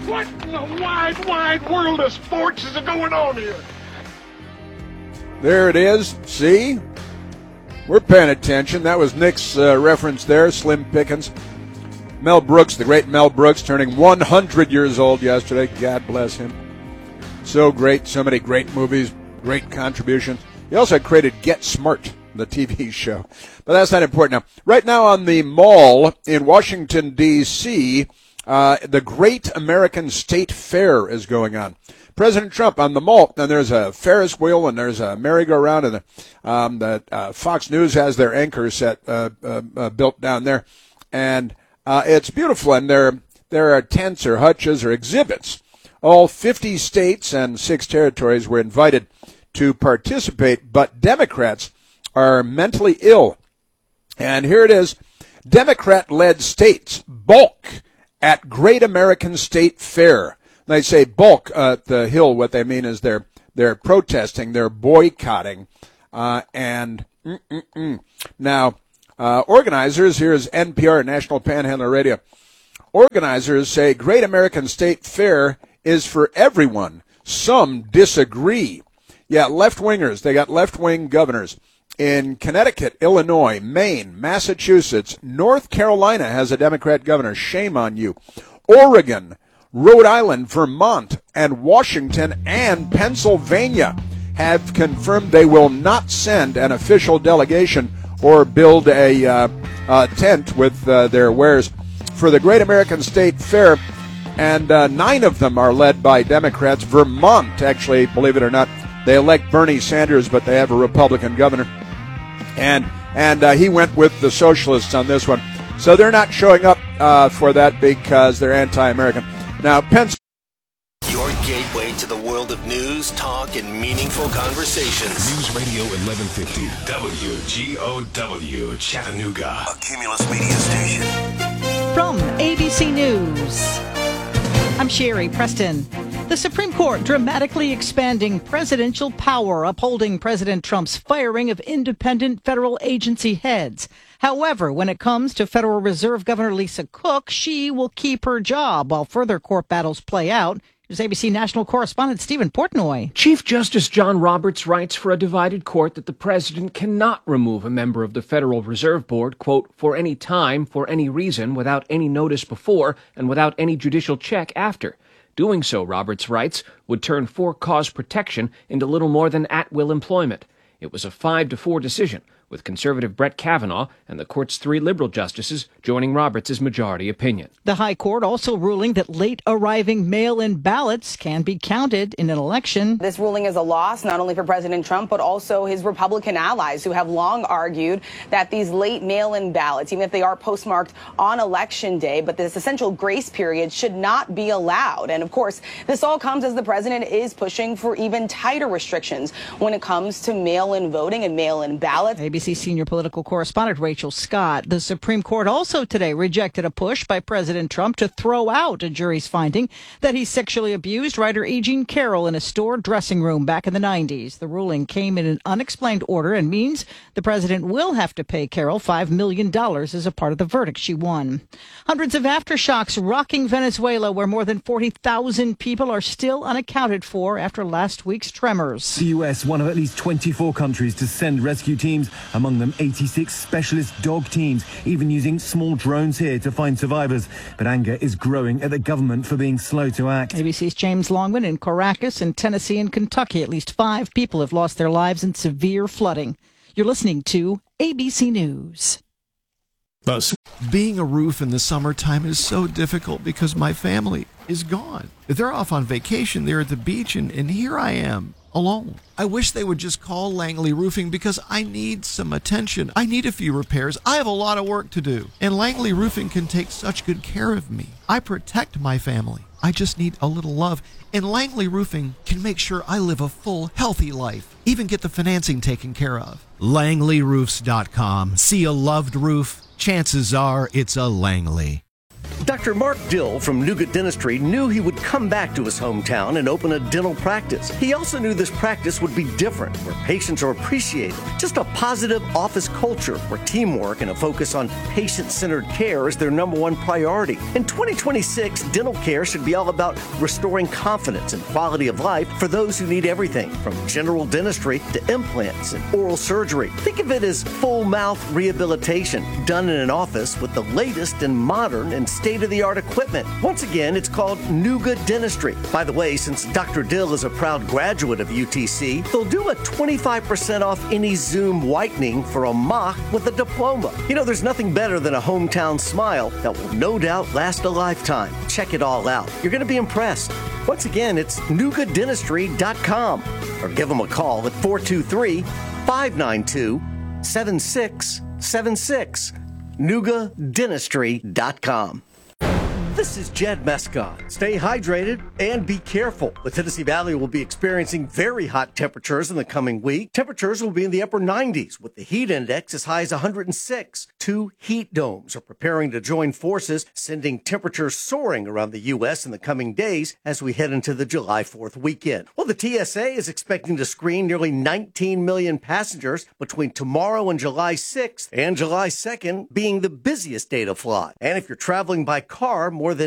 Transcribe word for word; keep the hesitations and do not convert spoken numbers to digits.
What in the wide, wide world of sports is going on here? There it is. See? We're paying attention. That was Nick's uh, reference there, Slim Pickens. Mel Brooks, the great Mel Brooks, turning one hundred years old yesterday. God bless him. So great. So many great movies, great contributions. He also created Get Smart, the T V show. But that's not important now. Right now on the Mall in Washington, D C, uh, the Great American State Fair is going on. President Trump on the Mall, and there's a Ferris wheel and there's a merry-go-round, and the, um, the uh, Fox News has their anchor set uh, uh, uh, built down there. And uh, it's beautiful, and there, there are tents or hutches or exhibits. All fifty states and six territories were invited to participate, but Democrats are mentally ill. And here it is, Democrat-led states balk at Great American State Fair. They say bulk uh, at the Hill. What they mean is they're they're protesting, they're boycotting, uh, and mm-mm-mm. now uh, organizers. Here's N P R, National Panhandle Radio. Organizers say Great American State Fair is for everyone. Some disagree. Yeah, left-wingers. They got left-wing governors in Connecticut, Illinois, Maine, Massachusetts. North Carolina has a Democrat governor. Shame on you. Oregon, Rhode Island, Vermont, and Washington and Pennsylvania have confirmed they will not send an official delegation or build a uh, uh, tent with uh, their wares for the Great American State Fair, and uh, nine of them are led by Democrats. Vermont, actually, believe it or not, they elect Bernie Sanders, but they have a Republican governor, and and uh, he went with the socialists on this one. So they're not showing up uh, for that because they're anti-American. Now, Pence. Your gateway to the world of news, talk, and meaningful conversations. News Radio eleven fifty, W G O W, Chattanooga. A Cumulus media station. From A B C News, I'm Sherry Preston. The Supreme Court dramatically expanding presidential power, upholding President Trump's firing of independent federal agency heads. However, when it comes to Federal Reserve Governor Lisa Cook, she will keep her job while further court battles play out. Here's A B C national correspondent Stephen Portnoy. Chief Justice John Roberts writes for a divided court that the president cannot remove a member of the Federal Reserve Board, quote, for any time, for any reason, without any notice before, and without any judicial check after. Doing so, Roberts writes, would turn for-cause protection into little more than at-will employment. It was a five to four decision, with conservative Brett Kavanaugh and the court's three liberal justices joining Roberts' majority opinion. The High Court also ruling that late-arriving mail-in ballots can be counted in an election. This ruling is a loss not only for President Trump, but also his Republican allies, who have long argued that these late mail-in ballots, even if they are postmarked on Election Day, but this essential grace period should not be allowed. And, of course, this all comes as the president is pushing for even tighter restrictions when it comes to mail-in voting and mail-in ballots. A B C senior political correspondent Rachel Scott. The Supreme Court also today rejected a push by President Trump to throw out a jury's finding that he sexually abused writer E. Jean Carroll in a store dressing room back in the nineties. The ruling came in an unexplained order and means the president will have to pay Carroll five million dollars as a part of the verdict she won. Hundreds of aftershocks rocking Venezuela, where more than forty thousand people are still unaccounted for after last week's tremors. The U S, one of at least twenty-four countries to send rescue teams, among them eighty-six specialist dog teams, even using small drones here to find survivors. But anger is growing at the government for being slow to act. A B C's James Longman in Caracas in Tennessee and Kentucky. At least five people have lost their lives in severe flooding. You're listening to A B C News. Thus, being a roof in the summertime is so difficult because my family is gone. They're off on vacation, they're at the beach, and, and here I am, alone. I wish they would just call Langley Roofing because I need some attention. I need a few repairs. I have a lot of work to do. And Langley Roofing can take such good care of me. I protect my family. I just need a little love. And Langley Roofing can make sure I live a full, healthy life. Even get the financing taken care of. Langley Roofs dot com. See a loved roof? Chances are it's a Langley. Doctor Mark Dill from Nougat Dentistry knew he would come back to his hometown and open a dental practice. He also knew this practice would be different, where patients are appreciated. Just a positive office culture where teamwork and a focus on patient-centered care is their number one priority. In twenty twenty-six, dental care should be all about restoring confidence and quality of life for those who need everything from general dentistry to implants and oral surgery. Think of it as full mouth rehabilitation done in an office with the latest and modern and state-of-the-art equipment. Once again, it's called Nougat Dentistry. By the way, since Doctor Dill is a proud graduate of U T C, they'll do a twenty-five percent off any Zoom whitening for a mock with a diploma. You know, there's nothing better than a hometown smile that will no doubt last a lifetime. Check it all out. You're going to be impressed. Once again, it's nougat dentistry dot com or give them a call at four two three, five nine two, seven six seven six. nougat dentistry dot com. This is Jed Mescott. Stay hydrated and be careful. The Tennessee Valley will be experiencing very hot temperatures in the coming week. Temperatures will be in the upper nineties with the heat index as high as one hundred six. Two heat domes are preparing to join forces, sending temperatures soaring around the U S in the coming days as we head into the July fourth weekend. Well, the T S A is expecting to screen nearly nineteen million passengers between tomorrow and July sixth, and July second being the busiest day to fly. And if you're traveling by car, more